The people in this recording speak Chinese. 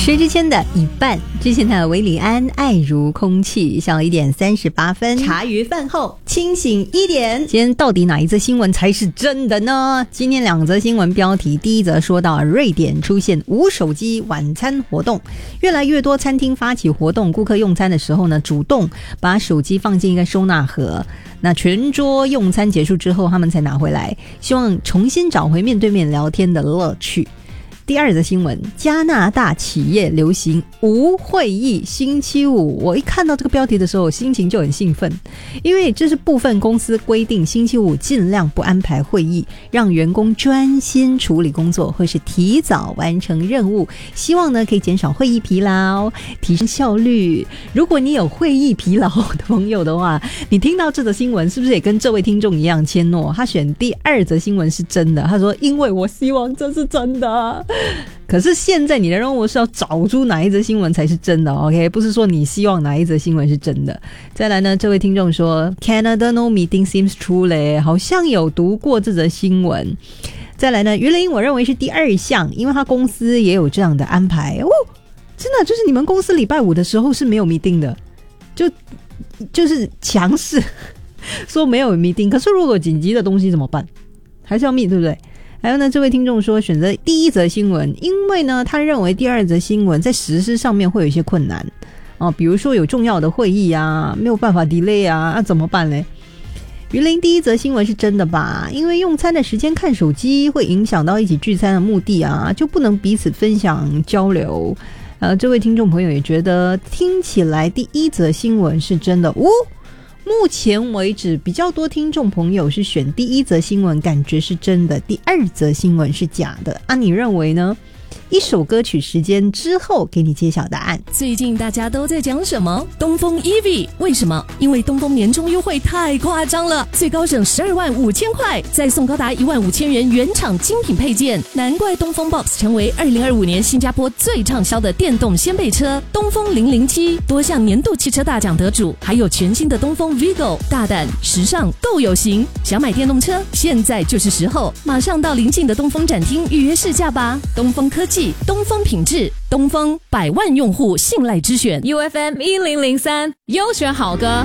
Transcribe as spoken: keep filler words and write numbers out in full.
薛之谦的一半，之前的韦礼安爱如空气，下午一点三十八分， 茶余饭后清醒一点。 今天到底哪一则新闻才是真的呢？今天两则新闻标题，第一则说到瑞典出现无手机晚餐活动，越来越多餐厅发起活动，顾客用餐的时候呢，主动把手机放进一个收纳盒，那全桌用餐结束之后他们才拿回来，希望重新找回面对面聊天的乐趣。第二则新闻，加拿大企业流行无会议星期五。我一看到这个标题的时候，我心情就很兴奋，因为这是部分公司规定星期五尽量不安排会议，让员工专心处理工作或是提早完成任务，希望呢可以减少会议疲劳，提升效率。如果你有会议疲劳的朋友的话，你听到这则新闻是不是也跟这位听众一样谦诺？他选第二则新闻是真的，他说因为我希望这是真的。可是现在你的任务是要找出哪一则新闻才是真的 OK， 不是说你希望哪一则新闻是真的。再来呢，这位听众说 Canada no meeting seems true 嘞，好像有读过这则新闻。再来呢，于林我认为是第二项，因为他公司也有这样的安排哦，真的就是你们公司礼拜五的时候是没有 meeting 的，就就是强势说没有 meeting， 可是如果紧急的东西怎么办？还是要 meet 对不对？还有呢，这位听众说选择第一则新闻，因为呢他认为第二则新闻在实施上面会有一些困难哦，比如说有重要的会议啊，没有办法 delay 啊，那、啊、怎么办呢？于林，第一则新闻是真的吧？因为用餐的时间看手机会影响到一起聚餐的目的啊，就不能彼此分享交流。呃，这位听众朋友也觉得听起来第一则新闻是真的哦。目前为止比较多听众朋友是选第一则新闻感觉是真的，第二则新闻是假的啊，你认为呢？一首歌曲时间之后给你揭晓答案。 最近大家都在讲什么？东风 E V， 为什么？因为东风年终优惠太夸张了，最高省十二万五千块，再送高达一万五千元原厂精品配件，难怪东风 Box 成为二零二五年新加坡最畅销的电动掀背车。东风零零七多项年度汽车大奖得主，还有全新的东风 Vigo， 大胆时尚够有型。想买电动车，现在就是时候，马上到邻近的东风展厅预约试驾吧。东风科技，东风品质，东风百万用户信赖之选 U F M 一零零三优选好歌。